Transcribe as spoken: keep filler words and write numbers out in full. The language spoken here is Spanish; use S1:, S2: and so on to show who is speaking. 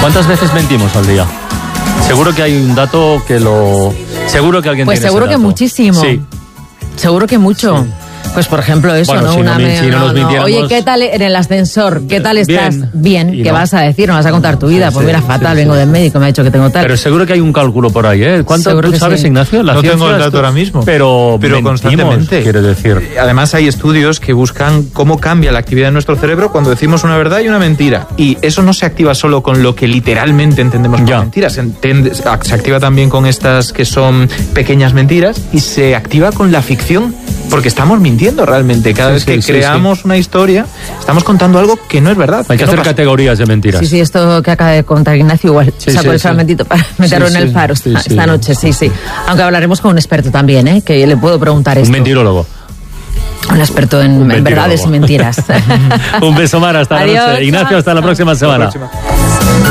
S1: ¿Cuántas veces mentimos al día? Seguro que hay un dato que lo... Seguro que alguien
S2: pues
S1: tiene
S2: seguro
S1: ese
S2: que
S1: dato.
S2: muchísimo.
S1: Sí.
S2: Seguro que mucho. Sí. Pues por ejemplo eso,
S1: bueno,
S2: ¿no?
S1: Si
S2: Una
S1: no,
S2: me...
S1: si no
S2: no,
S1: nos
S2: no. Oye, ¿qué tal en el ascensor? ¿Qué tal estás?
S1: Bien.
S2: Bien. ¿Qué
S1: no.
S2: vas a decir? ¿No vas a contar tu vida?
S1: Sí,
S2: pues mira,
S1: sí,
S2: fatal,
S1: sí,
S2: vengo
S1: sí,
S2: del
S1: sí.
S2: médico, me ha dicho que tengo tal.
S1: Pero seguro que hay un cálculo por ahí, ¿eh? ¿Cuánto
S2: seguro
S1: tú sabes,
S2: sí.
S1: Ignacio? La
S3: no tengo el dato
S1: esto,
S3: ahora mismo.
S1: Pero,
S3: pero
S1: mentimos,
S3: constantemente.
S1: Quiero decir.
S3: Además hay estudios que buscan cómo cambia la actividad de nuestro cerebro cuando decimos una verdad y una mentira. Y eso no se activa solo con lo que literalmente entendemos por
S1: ya.
S3: mentiras. Se, entiende, se activa también con estas que son pequeñas mentiras y se activa con la ficción. Porque estamos mintiendo realmente. Cada
S1: sí,
S3: vez
S1: sí,
S3: que
S1: sí,
S3: creamos
S1: sí.
S3: una historia, estamos contando algo que no es verdad.
S1: Hay que, que hacer no categorías de mentiras.
S2: Sí, sí, esto que acaba de contar Ignacio igual.
S1: Sí,
S2: sacó
S1: sí,
S2: el salmentito sí. para meterlo sí, en el faro sí, esta, sí. esta noche, sí, sí. Aunque hablaremos con un experto también, ¿eh? Que le puedo preguntar esto.
S1: Un mentirólogo.
S2: Un experto en, un en verdades y mentiras.
S1: Un beso, Mar, hasta
S2: Adiós,
S1: la noche. Ignacio, hasta la próxima semana.
S3: Hasta la próxima.